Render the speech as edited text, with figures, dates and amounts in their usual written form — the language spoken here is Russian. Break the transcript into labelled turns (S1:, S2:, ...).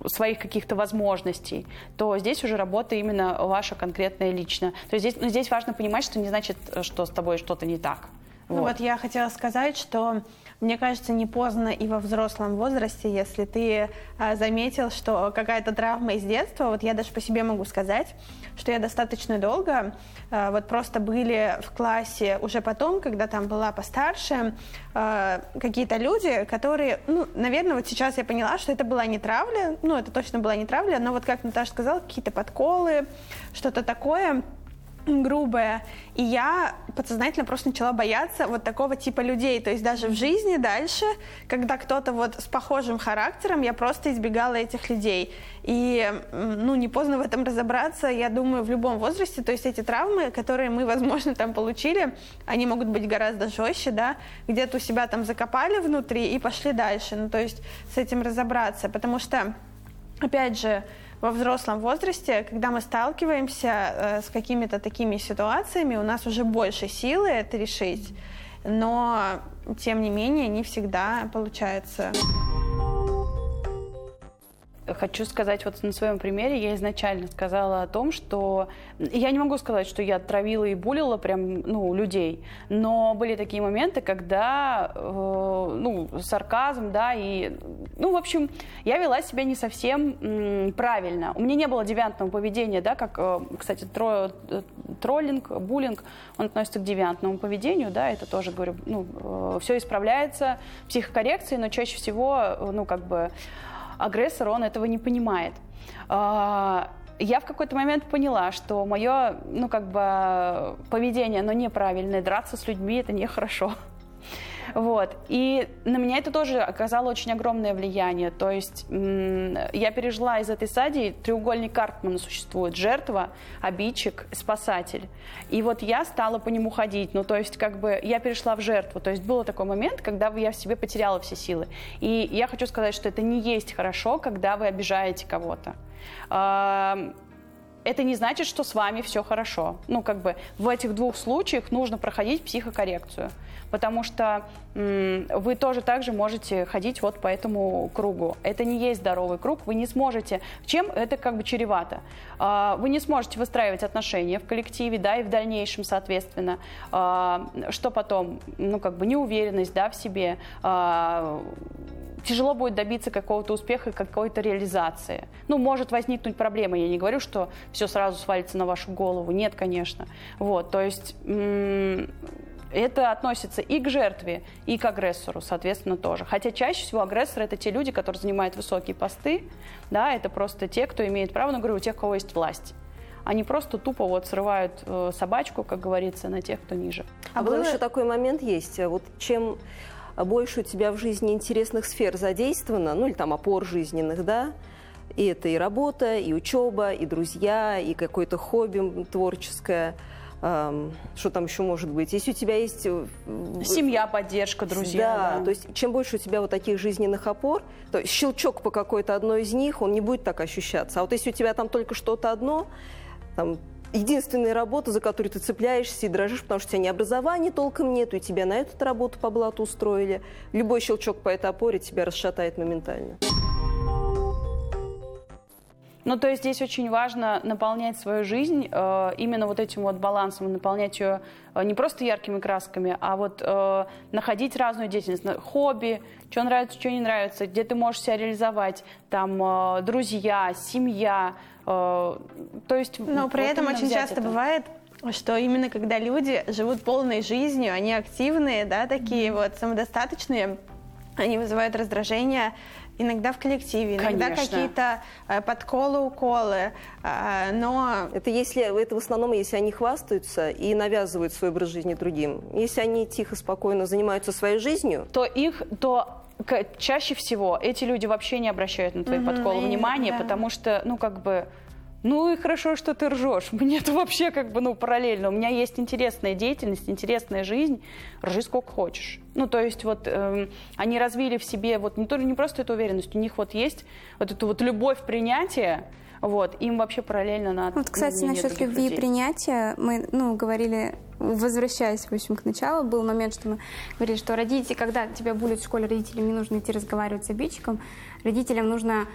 S1: своих каких-то возможностей, то здесь уже работа именно ваша конкретная лично. То есть здесь важно понимать, что не значит, что с тобой что-то не так.
S2: Ну вот я хотела сказать, что мне кажется, не поздно и во взрослом возрасте, если ты заметил, что какая-то травма из детства, вот я даже по себе могу сказать, что я достаточно долго, вот просто были в классе уже потом, когда там была постарше, какие-то люди, которые, ну, наверное, вот сейчас я поняла, что это была не травля, ну, это точно была не травля, но вот как Наташа сказала, какие-то подколы, что-то такое грубое, и я подсознательно просто начала бояться вот такого типа людей, то есть даже в жизни дальше, когда кто-то вот с похожим характером, я просто избегала этих людей, и, ну, не поздно в этом разобраться, я думаю, в любом возрасте, то есть эти травмы, которые мы, возможно, там получили, они могут быть гораздо жестче, да, где-то у себя там закопали внутри и пошли дальше, ну, то есть с этим разобраться, потому что, опять же, во взрослом возрасте, когда мы сталкиваемся с какими-то такими ситуациями, у нас уже больше силы это решить, но, тем не менее, не всегда получается.
S1: Хочу сказать, вот на своем примере я изначально сказала о том, что я не могу сказать, что я травила и булила прям, ну, людей, но были такие моменты, когда, ну, сарказм, да, и, ну, в общем, я вела себя не совсем правильно. У меня не было девиантного поведения, да, как, кстати, троллинг, буллинг, он относится к девиантному поведению, да, это тоже, говорю, ну, все исправляется психокоррекцией, но чаще всего, ну, как бы, агрессор, он этого не понимает. Я в какой-то момент поняла, что мое, ну, как бы, поведение, оно неправильное, драться с людьми – это нехорошо. Вот. И на меня это тоже оказало очень огромное влияние. То есть я пережила из этой стадии треугольник Карпмана существует. Жертва, обидчик, спасатель. И вот я стала по нему ходить. Ну, то есть как бы я перешла в жертву. То есть был такой момент, когда я в себе потеряла все силы. И я хочу сказать, что это не есть хорошо, когда вы обижаете кого-то. Это не значит, что с вами все хорошо. Ну, как бы в этих двух случаях нужно проходить психокоррекцию, потому что вы тоже так же можете ходить вот по этому кругу. Это не есть здоровый круг, вы не сможете. Чем это как бы чревато? Вы не сможете выстраивать отношения в коллективе, да, и в дальнейшем, соответственно. Что потом? Ну, как бы неуверенность, да, в себе, тяжело будет добиться какого-то успеха, какой-то реализации. Ну, может возникнуть проблема. Я не говорю, что все сразу свалится на вашу голову. Нет, конечно. Вот, то есть это относится и к жертве, и к агрессору, соответственно, тоже. Хотя чаще всего агрессоры – это те люди, которые занимают высокие посты. Да, это просто те, кто имеет право, но, говорю, у тех, у кого есть власть. Они просто тупо вот срывают собачку, как говорится, на тех, кто ниже.
S3: А был еще такой момент есть. Вот чем больше у тебя в жизни интересных сфер задействовано, ну или там опор жизненных, да, и это и работа, и учеба, и друзья, и какое-то хобби творческое, что там еще может быть. Если у тебя есть
S1: семья, поддержка, друзья.
S3: Да, то есть чем больше у тебя вот таких жизненных опор, то есть щелчок по какой-то одной из них, он не будет так ощущаться. А вот если у тебя там только что-то одно, там, единственная работа, за которую ты цепляешься и дрожишь, потому что у тебя ни образования толком нету, и тебя на эту работу по блату устроили. Любой щелчок по этой опоре тебя расшатает моментально.
S1: Ну, то есть здесь очень важно наполнять свою жизнь именно вот этим вот балансом, наполнять ее не просто яркими красками, а вот находить разную деятельность, хобби, что нравится, что не нравится, где ты можешь себя реализовать, там, друзья, семья, то есть...
S2: Но при этом очень часто бывает, что именно когда люди живут полной жизнью, они активные, да, такие вот самодостаточные, они вызывают раздражение иногда в коллективе, иногда какие-то подколы, уколы, но...
S3: Это в основном, если они хвастаются и навязывают свой образ жизни другим. Если они тихо, спокойно занимаются своей жизнью...
S1: То чаще всего эти люди вообще не обращают на твои подколы внимания, да. Потому что, ну, как бы... Ну и хорошо, что ты ржешь. Мне-то вообще как бы, ну, параллельно. У меня есть интересная деятельность, интересная жизнь. Ржи сколько хочешь. Ну, то есть вот они развили в себе вот не просто эту уверенность, у них вот есть вот эту вот любовь, принятие. Вот, им вообще параллельно надо.
S4: Вот, кстати, насчет любви и принятия мы, говорили, возвращаясь, в общем, к началу, был момент, что мы говорили, что родители, когда тебя булят в школе, родителям не нужно идти разговаривать с обидчиком, родителям нужно